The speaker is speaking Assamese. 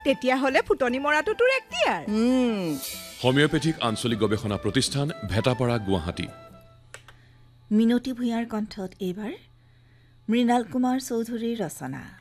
তেতিয়াহ'লে ফুটনি মৰাটো তোৰ এক্তিয়াৰ হোমিওপেথিক আঞ্চলিক গৱেষণা প্ৰতিষ্ঠান ভেটাপাৰা গুৱাহাটী মিনতী ভূঞাৰ কণ্ঠত এইবাৰ মৃণাল কুমাৰ চৌধুৰীৰ ৰচনা